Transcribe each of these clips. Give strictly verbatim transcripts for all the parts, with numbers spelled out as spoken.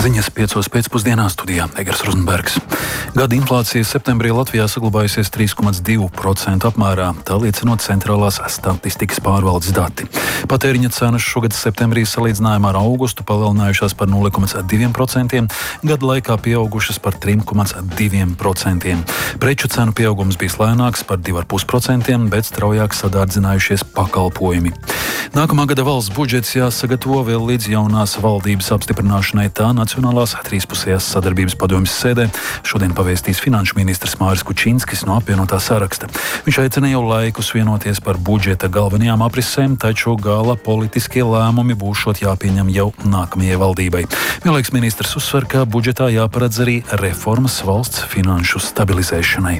Ziņas piecos pēcpusdienā studijā Egers Rozenbergs. Gada inflācija septembrī Latvijā saglabājusies trīs komats divi procenti apmērā, tā liecinot centrālās statistikas pārvaldes dati. Patēriņa cenas šogad septembrī salīdzinājumā ar augustu palielinājušās par nulle komats divi procenti, gada laikā pieaugušas par trīs komats divi procenti. Preču cenu pieaugums bija lēnāks par divi komats pieci procenti, bet straujāk sadārdzinājušies pakalpojumi. Nākamā gada valsts budžets jāsagatavo vēl līdz jaunās valdības apstiprināšanai, tā Nacionālās trīspusējās sadarbības padomjas sēdē šodien pavēstīs finanšu ministrs Māris Kučinskis no apvienotā saraksta. Viņš aicina jau laikus vienoties par budžeta galvenajām aprisēm, taču gala politiskie lēmumi būšot jāpieņem jau nākamajai valdībai. Vienlaiks ministrs uzsver, ka budžetā jāparedz arī reformas valsts finanšu stabilizēšanai.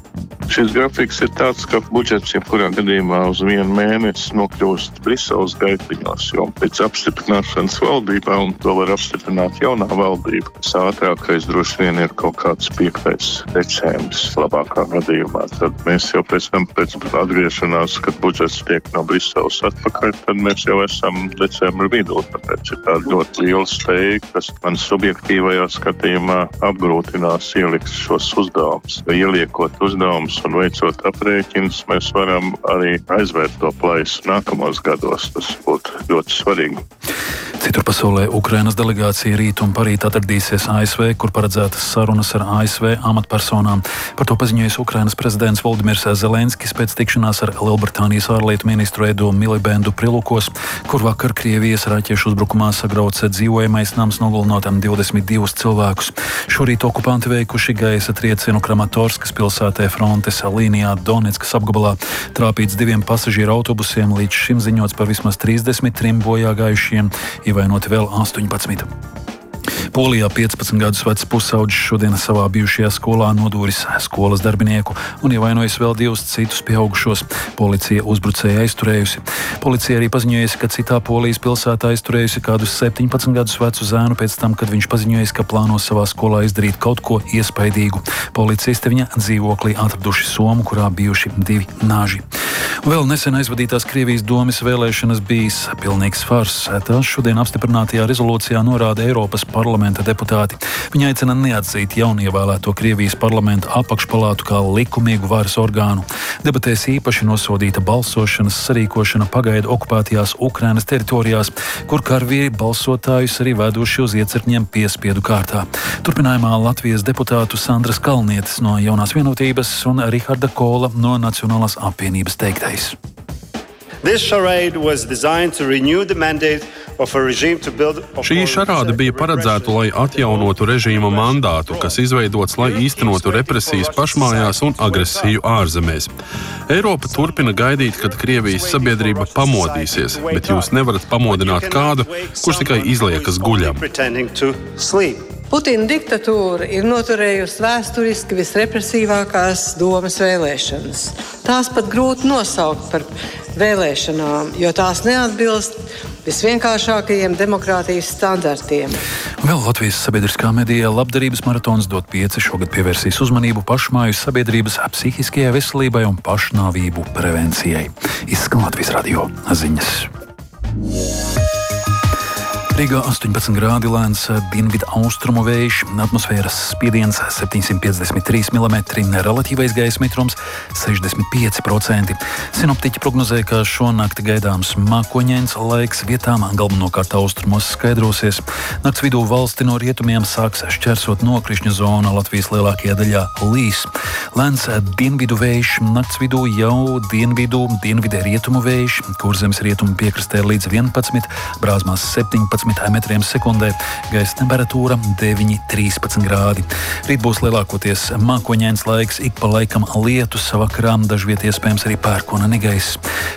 Šis grafiks ir tāds, ka budžets jebkurā gadījumā uz vienu mēnesi nokļūst Briseles gaitiņos, jo pēc apstiprināšanas valdībā, un to var apstiprināt jaunā valdība, tas ātrākais droši vien ir kaut kāds piektais decembris labākā gadījumā. Tad mēs jau pēc tam pēc atgriešanās, kad budžets tiek no Briseles atpakaļ, tad mēs jau esam decembra vidū. Tāpēc ir tāda ļoti liela steiga, kas man subjektīvajā skatījumā apgrūtinās ielikt šos uzdevumus. Ieliekot uzdevumus un veicot aprēķinus, mēs varam arī aizvērt to plaisu nākamos gados. Tas būtu ļoti svarīgi. Citur pasaulē Ukrainas delegācija rīt un parīt atradīsies A S V, kur paredzētas sarunas ar A S V amatpersonām. Par to paziņojis Ukrainas prezidents Voldimirs Zelenskis pēc tikšanās ar Lielbritānijas ārlietu ministru Edu Milibendu Prilukos, kur vakar Krievijas raķešu uzbrukumā sagrauts dzīvojamais nams, nogalinot divdesmit divus cilvēkus. Šorīt okupanti veikuši gaisa triecienu Kramatorskas pilsētē frontes līnijā Donetskas apgabalā. Trāpīts diviem pasažieru autobusiem, līdz šim ziņots par vismaz trīsdesmit trim bojāgājušiem, ievainoti vēl astoņpadsmit. Polijā piecpadsmit gadus vecs pusaudžs šodien savā bijušajā skolā nodūris skolas darbinieku un ievainojis vēl divus citus pieaugušos. Policija uzbrucēju aizturējusi. Policija arī paziņojusi, ka citā Polijas pilsētā aizturējusi kādu septiņpadsmit gadus vecu zēnu pēc tam, kad viņš paziņojis, ka plāno savā skolā izdarīt kaut ko iespaidīgu. Policisti viņa dzīvoklī atraduši somu, kurā bijuši divi nāži. Vēl nesen aizvadītās Krievijas domes vēlēšanas bijis pilnīgs fars. Tās šodien apstiprinātajā rezolūcijā norāda Eiropas parlamenta deputāti. Viņi aicina neatzīt jaunievēlēto Krievijas parlamenta apakšpalātu kā likumīgu varas orgānu. Debatēs īpaši nosodīta balsošanas sarīkošana pagaidu okupētajās Ukrainas teritorijās, kur karavīri balsotājus arī veduši uz iecirkņiem piespiedu kārtā. Turpinājumā Latvijas deputātu Sandras Kalnietes no Jaunās vienotības un Riharda Kola no Nacionālās apvienības teiktais. Šī šarāde bija paredzēta, lai atjaunotu režīma mandātu, kas izveidots, lai īstenotu represijas pašmājās un agresiju ārzemēs. Eiropa turpina gaidīt, kad Krievijas sabiedrība pamodīsies, bet jūs nevarat pamodināt kādu, kurš tikai izliekas guļam. Putina diktatūra ir noturējusi vēsturiski visrepresīvākās domas vēlēšanas. Tās pat grūti nosaukt par vēlēšanām, jo tās neatbilst visvienkāršākajiem demokrātijas standartiem. Vēl Latvijas sabiedriskā medijā labdarības maratons dot pieci šogad pievērsīs uzmanību pašmāju sabiedrības psihiskajai veselībai un pašnāvību prevencijai. Izskan Latvijas radio ziņas. Rīgā astoņpadsmit grādi, lēns dienvidu austrumu vējš, atmosfēras spiediens septiņsimt piecdesmit trīs milimetri, relatīvais gaisa mitrums sešdesmit pieci procenti. Sinoptiķi prognozē, ka šonakt gaidāms mākoņains laiks, vietām galvenokārt austrumos skaidrosies. Nakts vidū valsti no rietumiem sāks šķērsot nokrišņu zona, Latvijas lielākajā daļā līs. Lēns dienvidu vējš, nakts vidū jau dienvidu, dienvidē rietumu vējš, Kurzemes rietumu piekrastē līdz vienpadsmit, Brāzmās septiņpadsmit metriem sekundē, gaisa temperatūra deviņi trīspadsmit grādi. Rīt būs lielākoties mākoņains laiks, ik pa laikam lietus, vakarā dažviet iespējams arī pērkona negaiss.